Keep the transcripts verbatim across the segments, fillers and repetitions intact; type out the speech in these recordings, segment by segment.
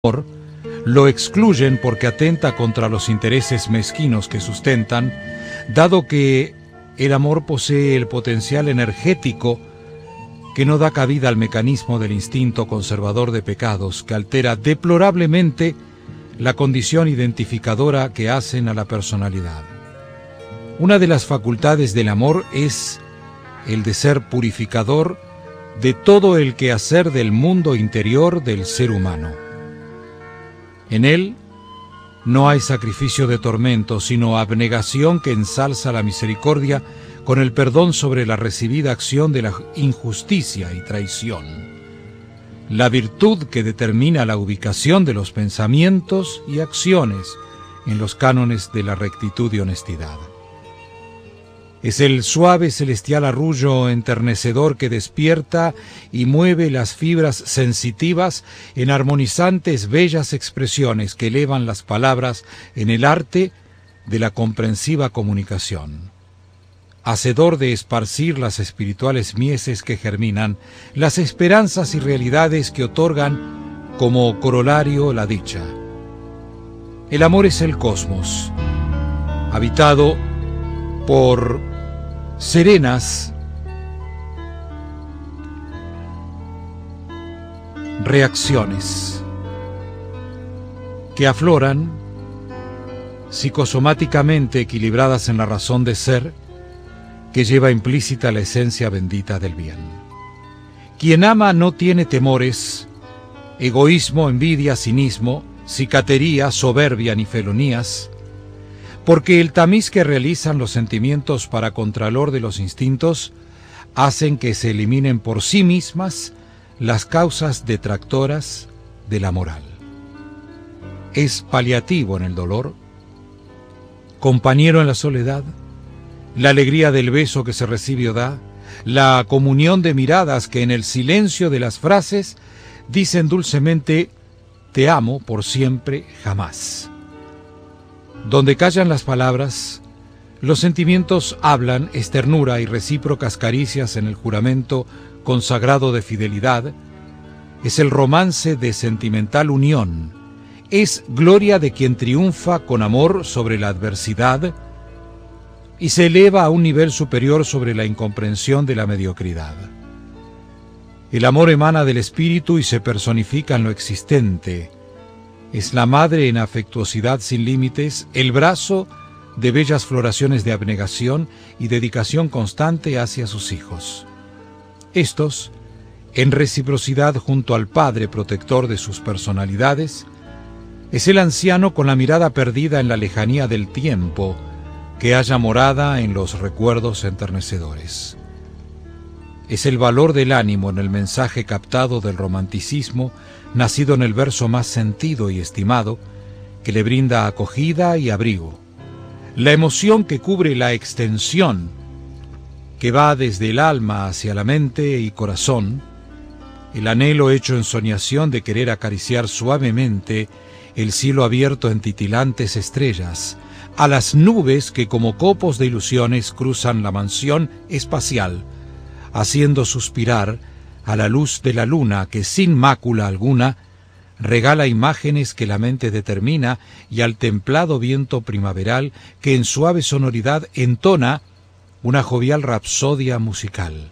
amor, lo excluyen porque atenta contra los intereses mezquinos que sustentan, dado que el amor posee el potencial energético que no da cabida al mecanismo del instinto conservador de pecados, que altera deplorablemente la condición identificadora que hacen a la personalidad. Una de las facultades del amor es el de ser purificador de todo el quehacer del mundo interior del ser humano. En él no hay sacrificio de tormento, sino abnegación que ensalza la misericordia con el perdón sobre la recibida acción de la injusticia y traición. La virtud que determina la ubicación de los pensamientos y acciones en los cánones de la rectitud y honestidad. Es el suave celestial arrullo enternecedor que despierta y mueve las fibras sensitivas en armonizantes bellas expresiones que elevan las palabras en el arte de la comprensiva comunicación. Hacedor de esparcir las espirituales mieses que germinan, las esperanzas y realidades que otorgan como corolario la dicha. El amor es el cosmos, habitado por serenas reacciones que afloran psicosomáticamente equilibradas en la razón de ser que lleva implícita la esencia bendita del bien. Quien ama no tiene temores, egoísmo, envidia, cinismo, cicatería, soberbia ni felonías, porque el tamiz que realizan los sentimientos para contralor de los instintos hacen que se eliminen por sí mismas las causas detractoras de la moral. Es paliativo en el dolor, compañero en la soledad, la alegría del beso que se recibe o da, la comunión de miradas que en el silencio de las frases dicen dulcemente «te amo por siempre, jamás». Donde callan las palabras, los sentimientos hablan, es ternura y recíprocas caricias en el juramento consagrado de fidelidad, es el romance de sentimental unión, es gloria de quien triunfa con amor sobre la adversidad y se eleva a un nivel superior sobre la incomprensión de la mediocridad. El amor emana del espíritu y se personifica en lo existente. Es la madre en afectuosidad sin límites, el brazo de bellas floraciones de abnegación y dedicación constante hacia sus hijos. Estos, en reciprocidad junto al Padre protector de sus personalidades, es el anciano con la mirada perdida en la lejanía del tiempo, que halla morada en los recuerdos enternecedores. Es el valor del ánimo en el mensaje captado del romanticismo, nacido en el verso más sentido y estimado, que le brinda acogida y abrigo. La emoción que cubre la extensión, que va desde el alma hacia la mente y corazón, el anhelo hecho en soñación de querer acariciar suavemente el cielo abierto en titilantes estrellas, a las nubes que como copos de ilusiones cruzan la mansión espacial, haciendo suspirar a la luz de la luna que sin mácula alguna regala imágenes que la mente determina y al templado viento primaveral que en suave sonoridad entona una jovial rapsodia musical.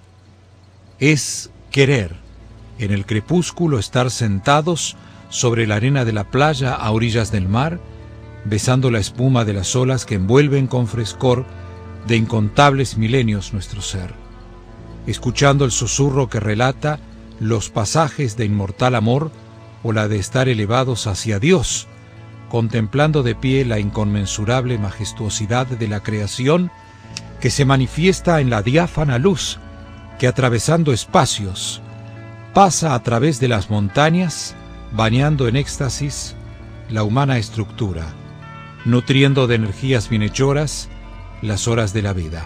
Es querer en el crepúsculo estar sentados sobre la arena de la playa a orillas del mar, besando la espuma de las olas que envuelven con frescor de incontables milenios nuestro ser, escuchando el susurro que relata los pasajes de inmortal amor o la de estar elevados hacia Dios, contemplando de pie la inconmensurable majestuosidad de la creación que se manifiesta en la diáfana luz que atravesando espacios pasa a través de las montañas, bañando en éxtasis la humana estructura, nutriendo de energías bienhechoras las horas de la vida.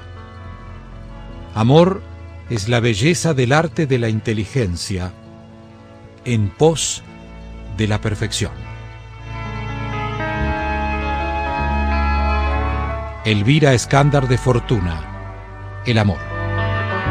Amor es la belleza del arte de la inteligencia en pos de la perfección. Elvira Escándar de Fortuna, El amor.